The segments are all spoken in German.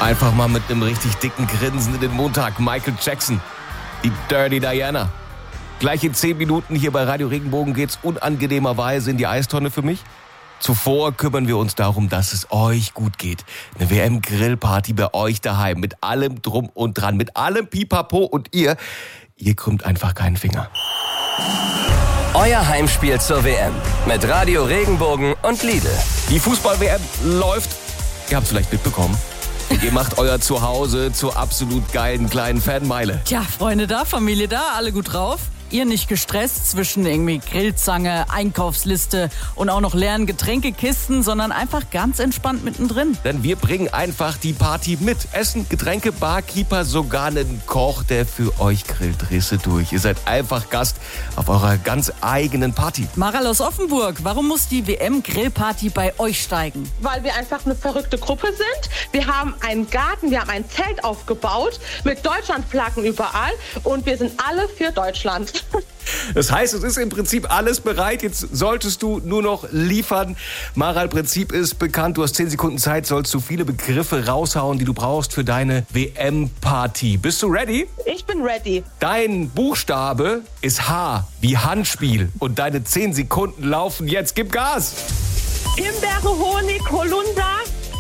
Einfach mal mit einem richtig dicken Grinsen in den Montag. Michael Jackson, die Dirty Diana. Gleich in 10 Minuten hier bei Radio Regenbogen geht's unangenehmerweise in die Eistonne für mich. Zuvor kümmern wir uns darum, dass es euch gut geht. Eine WM-Grillparty bei euch daheim. Mit allem Drum und Dran. Mit allem Pipapo. Und ihr krümmt einfach keinen Finger. Euer Heimspiel zur WM mit Radio Regenbogen und Lidl. Die Fußball-WM läuft. Ihr habt es vielleicht mitbekommen. Und ihr macht euer Zuhause zur absolut geilen kleinen Fanmeile. Tja, Freunde da, Familie da, alle gut drauf? Ihr nicht gestresst zwischen irgendwie Grillzange, Einkaufsliste und auch noch leeren Getränkekisten, sondern einfach ganz entspannt mittendrin. Denn wir bringen einfach die Party mit. Essen, Getränke, Barkeeper, sogar einen Koch, der für euch grillt. Risse durch. Ihr seid einfach Gast auf eurer ganz eigenen Party. Maral aus Offenburg, warum muss die WM-Grillparty bei euch steigen? Weil wir einfach eine verrückte Gruppe sind. Wir haben einen Garten, wir haben ein Zelt aufgebaut mit Deutschlandflaggen überall und wir sind alle für Deutschland. Das heißt, es ist im Prinzip alles bereit. Jetzt solltest du nur noch liefern. Maral, Prinzip ist bekannt. Du hast 10 Sekunden Zeit, sollst du viele Begriffe raushauen, die du brauchst für deine WM-Party. Bist du ready? Ich bin ready. Dein Buchstabe ist H wie Handspiel. Und deine 10 Sekunden laufen jetzt. Gib Gas! Himbeere, Honig, Holunder,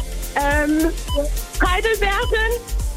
Heidelbeeren,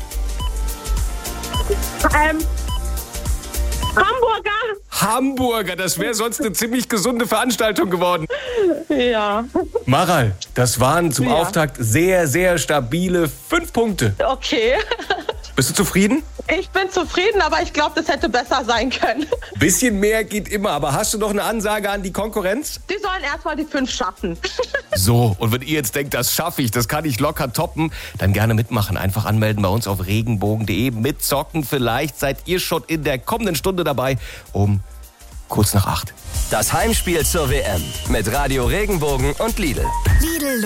Hamburger, das wäre sonst eine ziemlich gesunde Veranstaltung geworden. Ja. Maral, das waren zum Auftakt sehr, sehr stabile 5 Punkte. Okay. Bist du zufrieden? Ich bin zufrieden, aber ich glaube, das hätte besser sein können. Bisschen mehr geht immer, aber hast du noch eine Ansage an die Konkurrenz? Die sollen erstmal die 5 schaffen. So, und wenn ihr jetzt denkt, das schaffe ich, das kann ich locker toppen, dann gerne mitmachen. Einfach anmelden bei uns auf regenbogen.de. Mitzocken, vielleicht seid ihr schon in der kommenden Stunde dabei um kurz nach 8. Das Heimspiel zur WM mit Radio Regenbogen und Lidl. Lidl